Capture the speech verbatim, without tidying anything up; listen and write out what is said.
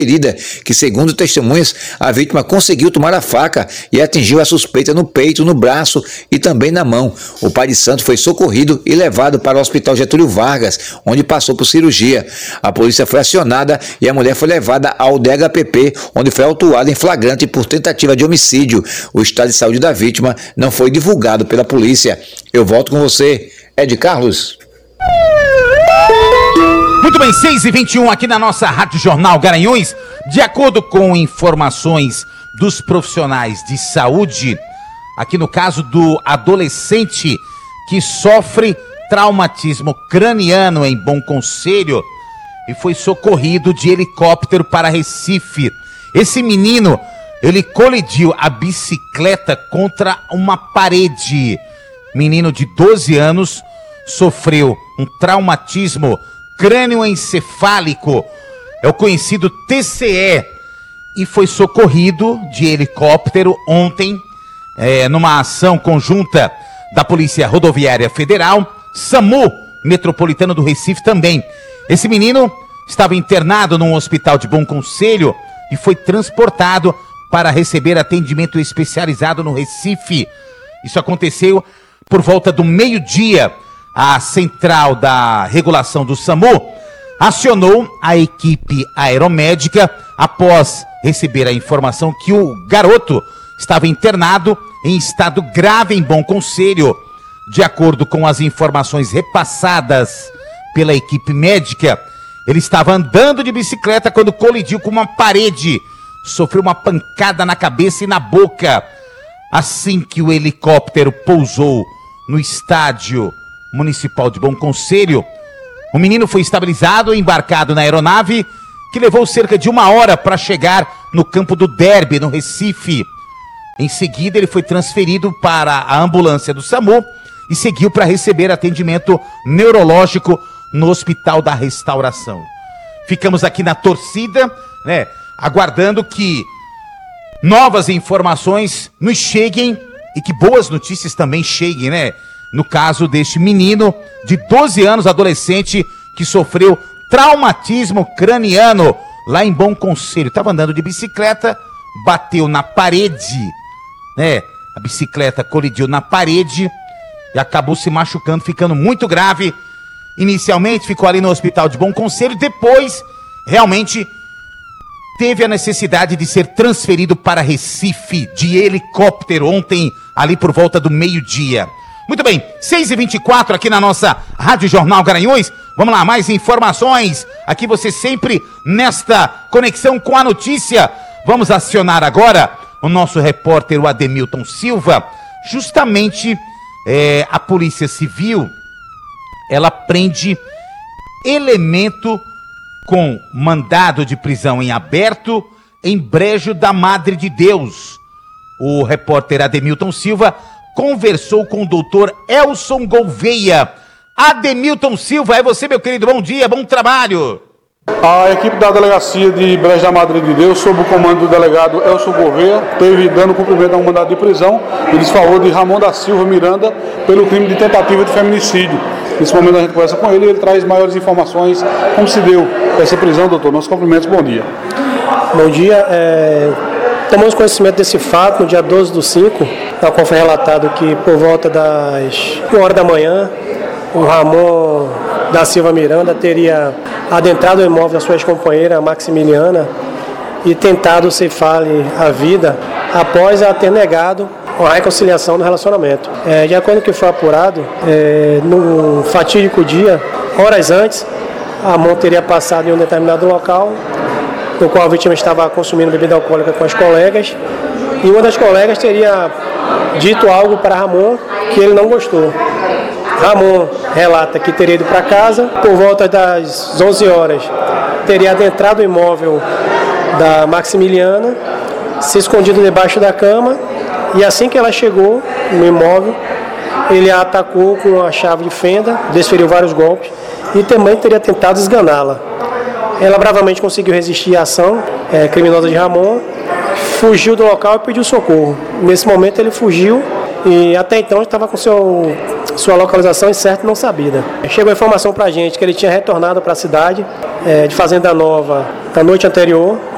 ferida, que segundo testemunhas, a vítima conseguiu tomar a faca e atingiu a suspeita no peito, no braço e também na mão. O pai de santo foi socorrido e levado para o Hospital Getúlio Vargas, onde passou por cirurgia. A polícia foi acionada e a mulher foi levada ao D H P P, onde foi autuada em flagrante por tentativa de homicídio. O estado de saúde da vítima não foi divulgado pela polícia. Eu volto com você, Ed Carlos. Muito bem, seis e vinte e um aqui na nossa Rádio Jornal Garanhuns. De acordo com informações dos profissionais de saúde, aqui no caso do adolescente que sofre traumatismo craniano em Bom Conselho e foi socorrido de helicóptero para Recife. Esse menino, ele colidiu a bicicleta contra uma parede. Menino de doze anos sofreu um traumatismo crânioencefálico, é o conhecido T C E, e foi socorrido de helicóptero ontem, é, numa ação conjunta da Polícia Rodoviária Federal, SAMU, Metropolitano do Recife também. Esse menino estava internado num hospital de Bom Conselho e foi transportado para receber atendimento especializado no Recife. Isso aconteceu por volta do meio-dia. A central da regulação do SAMU acionou a equipe aeromédica após receber a informação que o garoto estava internado em estado grave em Bom Conselho. De acordo com as informações repassadas pela equipe médica, ele estava andando de bicicleta quando colidiu com uma parede, sofreu uma pancada na cabeça e na boca. Assim que o helicóptero pousou no estádio Municipal de Bom Conselho, o menino foi estabilizado e embarcado na aeronave, que levou cerca de uma hora para chegar no campo do Derby, no Recife. Em seguida, ele foi transferido para a ambulância do SAMU e seguiu para receber atendimento neurológico no Hospital da Restauração. Ficamos aqui na torcida, né, aguardando que novas informações nos cheguem e que boas notícias também cheguem, né? No caso deste menino de doze anos, adolescente, que sofreu traumatismo craniano lá em Bom Conselho. Estava andando de bicicleta, bateu na parede, né? A bicicleta colidiu na parede e acabou se machucando, ficando muito grave. Inicialmente ficou ali no Hospital de Bom Conselho, depois realmente teve a necessidade de ser transferido para Recife de helicóptero ontem, ali por volta do meio-dia. Muito bem, seis e vinte e quatro aqui na nossa Rádio Jornal Garanhuns. Vamos lá, mais informações. Aqui você sempre nesta conexão com a notícia. Vamos acionar agora o nosso repórter, o Ademilton Silva. Justamente é, a Polícia Civil, ela prende elemento com mandado de prisão em aberto em Brejo da Madre de Deus. O repórter Ademilton Silva conversou com o doutor Elson Gouveia. Ademilton Silva, é você, meu querido, bom dia, bom trabalho. A equipe da Delegacia de Brejo da Madre de Deus, sob o comando do delegado Elson Gouveia, teve dando cumprimento a um mandado de prisão em desfavor de Ramon da Silva Miranda pelo crime de tentativa de feminicídio. Nesse momento a gente conversa com ele e ele traz maiores informações como se deu essa prisão, doutor. Nossos cumprimentos, bom dia. Bom dia, é... tomamos conhecimento desse fato no dia doze do cinco, na qual foi relatado que por volta das uma hora da manhã, o Ramon da Silva Miranda teria adentrado o imóvel da sua ex-companheira Maximiliana e tentado ceifar-lhe a vida após a ter negado a reconciliação no relacionamento. É, de acordo com o que foi apurado, é, no fatídico dia, horas antes, Ramon teria passado em um determinado local, no qual a vítima estava consumindo bebida alcoólica com as colegas, e uma das colegas teria dito algo para Ramon que ele não gostou. Ramon relata que teria ido para casa, por volta das onze horas, teria adentrado o imóvel da Maximiliana, se escondido debaixo da cama, e assim que ela chegou no imóvel, ele a atacou com a chave de fenda, desferiu vários golpes e também teria tentado esganá-la. Ela bravamente conseguiu resistir à ação é, criminosa de Ramon, fugiu do local e pediu socorro. Nesse momento ele fugiu e até então estava com seu, sua localização incerta e não sabida. Chegou a informação para a gente que ele tinha retornado para a cidade é, de Fazenda Nova na noite anterior,